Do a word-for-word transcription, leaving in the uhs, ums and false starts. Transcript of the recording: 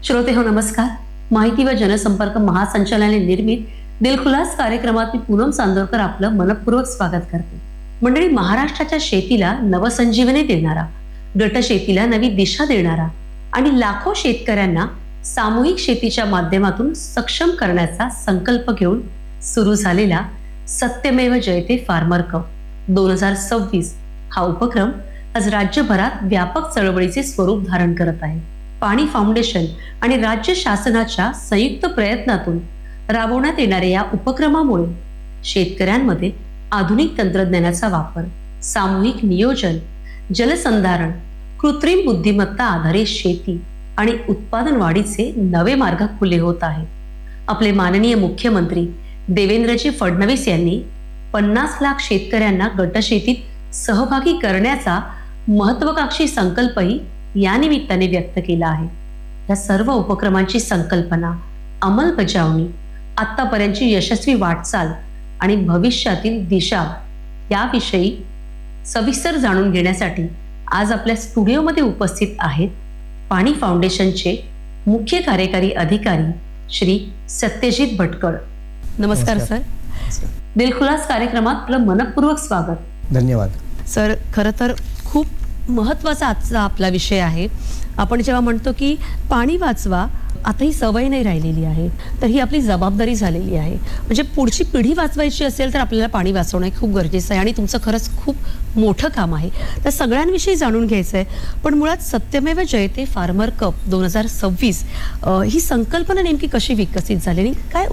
श्रोते हो नमस्कार. माहिती व जनसंपर्क महासंचालनालय निर्मित दिलखुलास कार्यक्रमात मी पूनम चांदोरकर आपलं मनपूर्वक स्वागत करते. मंडळी, महाराष्ट्राच्या शेतीला नवसंजीवनी देणारा, गटशेतीला नवी दिशा देणारा आणि लाखो शेतकऱ्यांना सामूहिक शेतीच्या माध्यमातून सक्षम करण्याचा संकल्प घेऊन सुरू झालेला सत्यमेव जयते फार्मर कप दोन हजार सव्वीस हा उपक्रम आज राज्यभरात व्यापक चळवळीचे स्वरूप धारण करत आहे. पाणी फाउंडेशन आणि राज्य शासनाच्या संयुक्त प्रयत्नातून राबवण्यात येणाऱ्या या उपक्रमामुळे शेतकऱ्यांमध्ये आधुनिक तंत्रज्ञानाचा वापर, सामूहिक नियोजन, जलसंधारण, कृत्रिम बुद्धिमत्ता आधारित शेती आणि उत्पादन वाढीचे नवे मार्ग खुले होत आहेत. आपले माननीय मुख्यमंत्री देवेंद्रजी फडणवीस यांनी पन्नास लाख शेतकऱ्यांना गटशेतीत सहभागी करण्याचा महत्वाकांक्षी संकल्पही या निमित्ताने व्यक्त केला आहे. या सर्व उपक्रमांची संकल्पना, अंमलबजावणी, आतापर्यंतची यशस्वी वाटचाल आणि भविष्यातील दिशा याविषयी सविस्तर जाणून घेण्यासाठी आज आपल्या स्टुडिओमध्ये उपस्थित आहेत पाणी फाउंडेशनचे मुख्य कार्यकारी अधिकारी श्री सत्यजित भटकळ. नमस्कार सर. दिलखुलास कार्यक्रमात आपलं मनपूर्वक स्वागत. धन्यवाद सर. खरं तर खूप महत्त्वाचा आजचा आपला विषय आहे. आपण जेव्हा म्हणतो की पाणी वाचवा, आता ही सवय नाही राहिलेली आहे, तर ही आपली जबाबदारी झालेली आहे. म्हणजे पुढची पिढी वाचवायची असेल तर आपल्याला पाणी वाचवणं खूप गरजेचं आहे आणि तुमचं खरंच खूप मोठं काम आहे. तर सगळ्यांविषयी जाणून घ्यायचं आहे. पण मुळात सत्यमेव जयते फार्मर कप दोन हजार सव्वीस ही संकल्पना नेमकी कशी विकसित झाली, काय